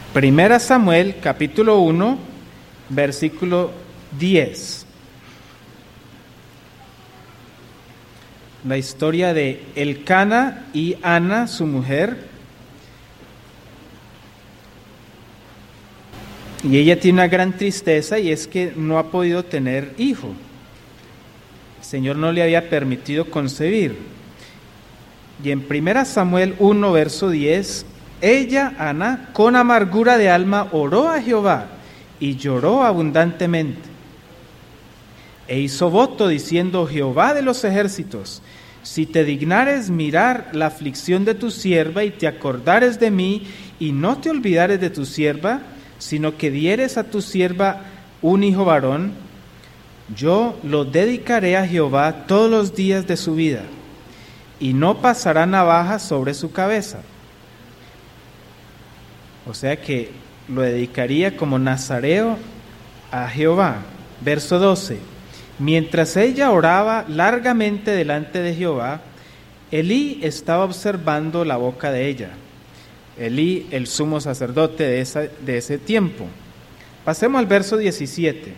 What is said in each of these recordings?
Primera Samuel, capítulo 1, versículo 10. La historia de Elcana y Ana, su mujer. Y ella tiene una gran tristeza, y es que no ha podido tener hijo. El Señor no le había permitido concebir. Y en 1 Samuel 1, verso 10, ella, Ana, con amargura de alma oró a Jehová y lloró abundantemente. E hizo voto diciendo: Jehová de los ejércitos, si te dignares mirar la aflicción de tu sierva y te acordares de mí y no te olvidares de tu sierva, sino que dieres a tu sierva un hijo varón, yo lo dedicaré a Jehová todos los días de su vida, y no pasará navaja sobre su cabeza. O sea que lo dedicaría como nazareo a Jehová. Verso 12. Mientras ella oraba largamente delante de Jehová, Elí estaba observando la boca de ella. Elí, el sumo sacerdote de ese tiempo. Pasemos al verso 17.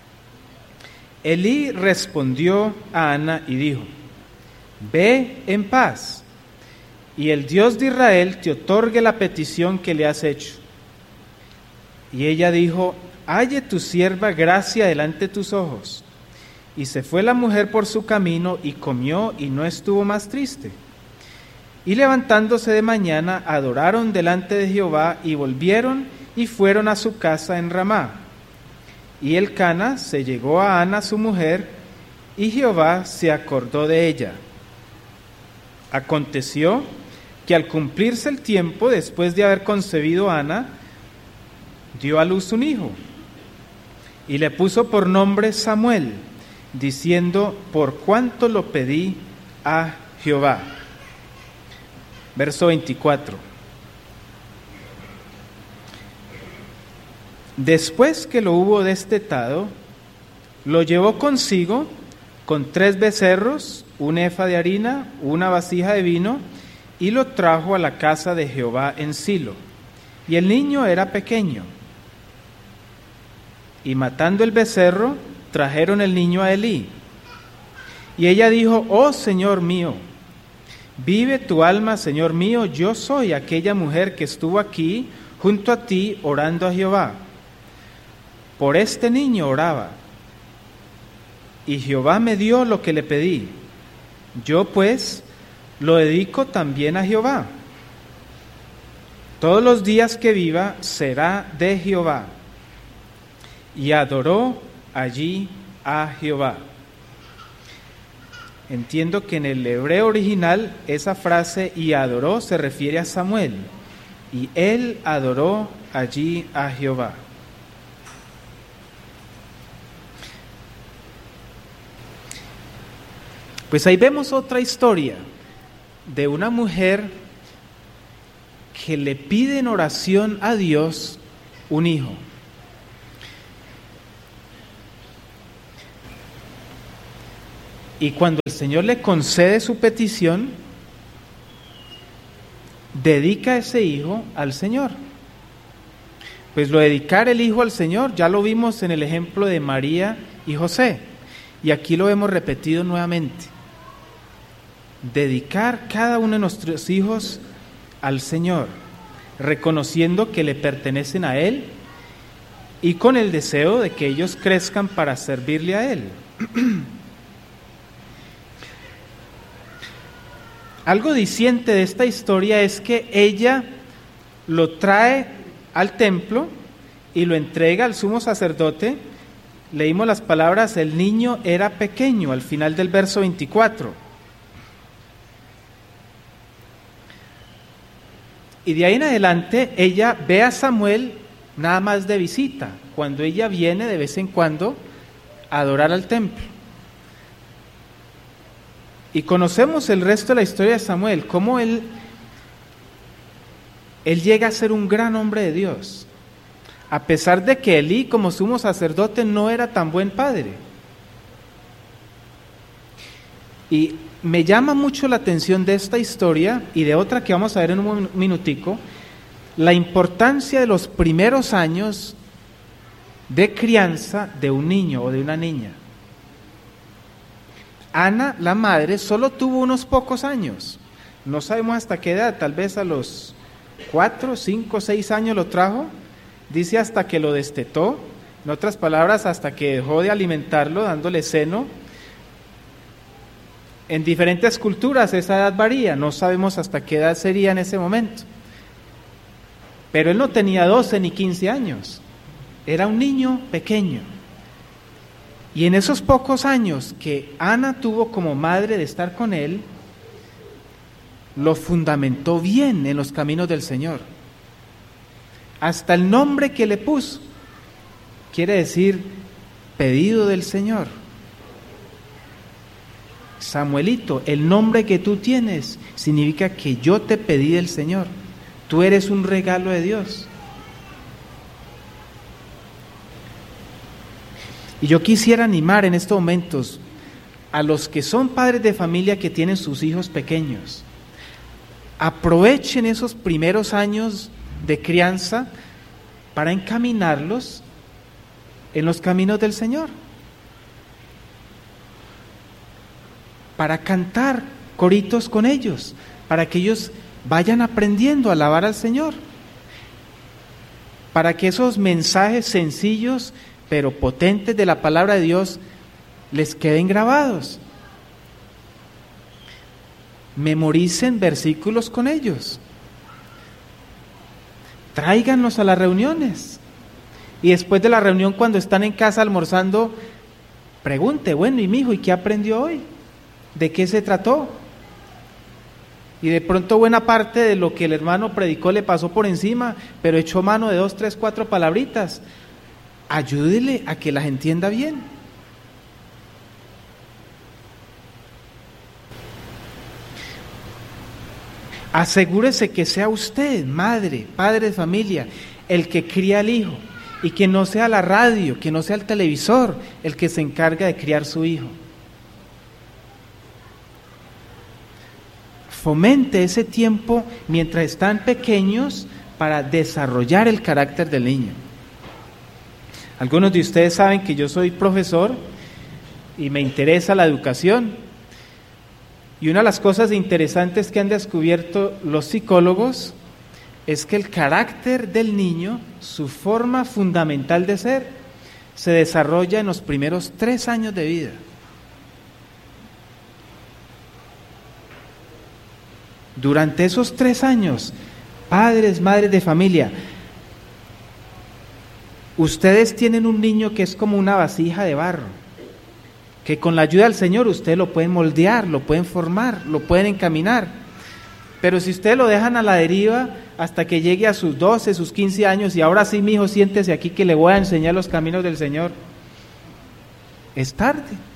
Elí respondió a Ana y dijo: Ve en paz, y el Dios de Israel te otorgue la petición que le has hecho. Y ella dijo: Halle tu sierva gracia delante de tus ojos. Y se fue la mujer por su camino y comió y no estuvo más triste. Y levantándose de mañana adoraron delante de Jehová y volvieron y fueron a su casa en Ramá. Y Elcana se llegó a Ana su mujer, y Jehová se acordó de ella. Aconteció que al cumplirse el tiempo, después de haber concebido Ana, dio a luz un hijo, y le puso por nombre Samuel, diciendo: por cuanto lo pedí a Jehová. Verso 24. Después que lo hubo destetado, lo llevó consigo con 3 becerros, un efa de harina, una vasija de vino, y lo trajo a la casa de Jehová en Silo. Y el niño era pequeño. Y matando el becerro, trajeron el niño a Elí. Y ella dijo: Oh Señor mío, vive tu alma, Señor mío, yo soy aquella mujer que estuvo aquí junto a ti orando a Jehová. Por este niño oraba, y Jehová me dio lo que le pedí. Yo pues lo dedico también a Jehová. Todos los días que viva será de Jehová. Y adoró allí a Jehová. Entiendo que en el hebreo original esa frase "y adoró" se refiere a Samuel. Y él adoró allí a Jehová. Pues ahí vemos otra historia de una mujer que le pide en oración a Dios un hijo. Y cuando el Señor le concede su petición, dedica ese hijo al Señor. Pues lo de dedicar el hijo al Señor ya lo vimos en el ejemplo de María y José, y aquí lo hemos repetido nuevamente. Dedicar cada uno de nuestros hijos al Señor, reconociendo que le pertenecen a Él y con el deseo de que ellos crezcan para servirle a Él. Algo diciente de esta historia es que ella lo trae al templo y lo entrega al sumo sacerdote. Leímos las palabras: el niño era pequeño, al final del verso 24. Y de ahí en adelante ella ve a Samuel nada más de visita, cuando ella viene de vez en cuando a adorar al templo. Y conocemos el resto de la historia de Samuel, cómo él llega a ser un gran hombre de Dios, a pesar de que Elí, como sumo sacerdote, no era tan buen padre. Y me llama mucho la atención de esta historia y de otra que vamos a ver en un minutico, la importancia de los primeros años de crianza de un niño o de una niña. Ana, la madre, solo tuvo unos pocos años. No sabemos hasta qué edad, tal vez a los 4, 5, 6 años lo trajo. Dice hasta que lo destetó, en otras palabras, hasta que dejó de alimentarlo, dándole seno. En diferentes culturas esa edad varía, no sabemos hasta qué edad sería en ese momento. Pero él no tenía 12 ni 15 años, era un niño pequeño. Y en esos pocos años que Ana tuvo como madre de estar con él, lo fundamentó bien en los caminos del Señor. Hasta el nombre que le puso quiere decir pedido del Señor. Samuelito, el nombre que tú tienes significa que yo te pedí del Señor. Tú eres un regalo de Dios. Y yo quisiera animar en estos momentos a los que son padres de familia que tienen sus hijos pequeños. Aprovechen esos primeros años de crianza para encaminarlos en los caminos del Señor. Para cantar coritos con ellos, para que ellos vayan aprendiendo a alabar al Señor. Para que esos mensajes sencillos pero potentes de la palabra de Dios les queden grabados. Memoricen versículos con ellos. Tráiganlos a las reuniones. Y después de la reunión, cuando están en casa almorzando, pregunte, bueno, ¿y mi hijo, y qué aprendió hoy? ¿De qué se trató? Y de pronto buena parte de lo que el hermano predicó le pasó por encima, pero echó mano de 2, 3, 4 palabritas. Ayúdele a que las entienda bien. Asegúrese que sea usted, madre, padre de familia, el que cría al hijo, y que no sea la radio, que no sea el televisor el que se encarga de criar su hijo. Fomente ese tiempo mientras están pequeños para desarrollar el carácter del niño. Algunos de ustedes saben que yo soy profesor y me interesa la educación. Y una de las cosas interesantes que han descubierto los psicólogos es que el carácter del niño, su forma fundamental de ser, se desarrolla en los primeros 3 años de vida. Durante esos 3 años, padres, madres de familia, ustedes tienen un niño que es como una vasija de barro, que con la ayuda del Señor ustedes lo pueden moldear, lo pueden formar, lo pueden encaminar. Pero si ustedes lo dejan a la deriva hasta que llegue a sus 12, sus 15 años, y ahora sí, mi hijo, siéntese aquí que le voy a enseñar los caminos del Señor, es tarde.